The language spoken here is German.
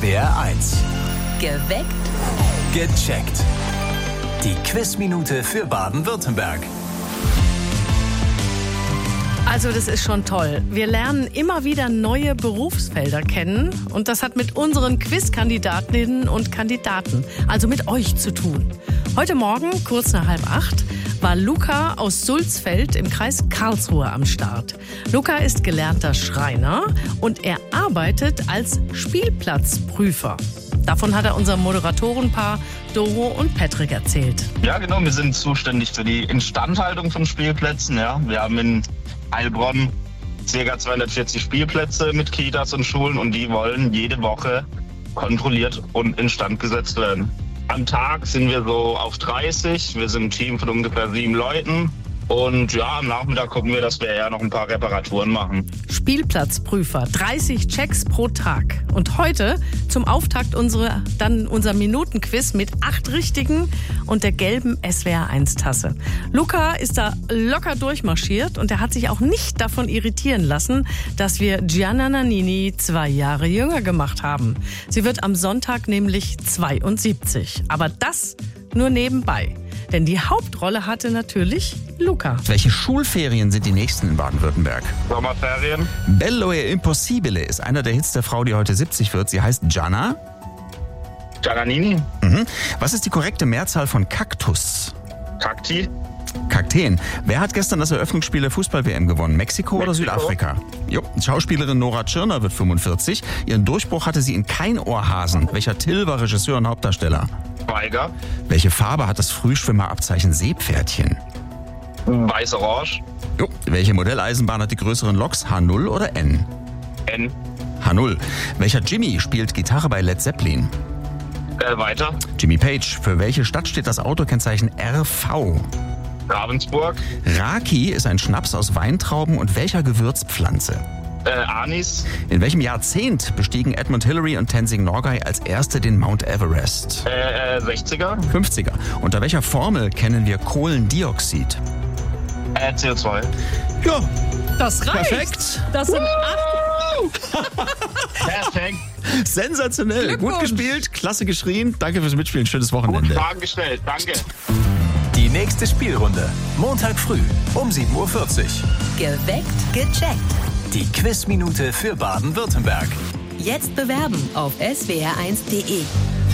SWR 1. Geweckt. Gecheckt. Die Quizminute für Baden-Württemberg. Also das ist schon toll. Wir lernen immer wieder neue Berufsfelder kennen und das hat mit unseren Quizkandidatinnen und Kandidaten, also mit euch zu tun. Heute Morgen, kurz nach 7:30, war Luca aus Sulzfeld im Kreis Karlsruhe am Start. Luca ist gelernter Schreiner und er arbeitet als Spielplatzprüfer. Davon hat er unserem Moderatorenpaar Doro und Patrick erzählt. Ja, genau. Wir sind zuständig für die Instandhaltung von Spielplätzen. Ja. Wir haben in Heilbronn ca. 240 Spielplätze mit Kitas und Schulen und die wollen jede Woche kontrolliert und instand gesetzt werden. Am Tag sind wir so auf 30. Wir sind ein Team von ungefähr 7 Leuten. Und ja, am Nachmittag gucken wir, dass wir ja noch ein paar Reparaturen machen. Spielplatzprüfer, 30 Checks pro Tag. Und heute zum Auftakt unser Minutenquiz mit 8 Richtigen und der gelben SWR1-Tasse. Luca ist da locker durchmarschiert und er hat sich auch nicht davon irritieren lassen, dass wir Gianna Nannini 2 Jahre jünger gemacht haben. Sie wird am Sonntag nämlich 72. Aber das nur nebenbei. Denn die Hauptrolle hatte natürlich Luca. Welche Schulferien sind die nächsten in Baden-Württemberg? Sommerferien. Bello e Impossibile ist einer der Hits der Frau, die heute 70 wird. Sie heißt Gianna. Giannanini. Was ist die korrekte Mehrzahl von Kaktus? Kakti. Kakteen. Wer hat gestern das Eröffnungsspiel der Fußball-WM gewonnen? Mexiko oder Südafrika? Jo. Schauspielerin Nora Tschirner wird 45. Ihren Durchbruch hatte sie in Kein Ohrhasen. Welcher Till war Regisseur und Hauptdarsteller? Weiger. Welche Farbe hat das Frühschwimmerabzeichen Seepferdchen? Weiß-Orange. Jo. Welche Modelleisenbahn hat die größeren Loks? H0 oder N? N. H0. Welcher Jimmy spielt Gitarre bei Led Zeppelin? Weiter. Jimmy Page. Für welche Stadt steht das Autokennzeichen RV? Ravensburg. Raki ist ein Schnaps aus Weintrauben und welcher Gewürzpflanze? Anis. In welchem Jahrzehnt bestiegen Edmund Hillary und Tenzing Norgay als erste den Mount Everest? 60er. 50er. Unter welcher Formel kennen wir Kohlendioxid? CO2. Ja, Das reicht. perfekt. Das sind 8. Perfekt. Sensationell. Gut Glückwunsch. gespielt, klasse geschrien. Danke fürs Mitspielen. Schönes Gute Wochenende. Fragen gestellt. Danke. Die nächste Spielrunde. Montag früh um 7:40 Uhr. Geweckt. Gecheckt. Die Quizminute für Baden-Württemberg. Jetzt bewerben auf swr1.de.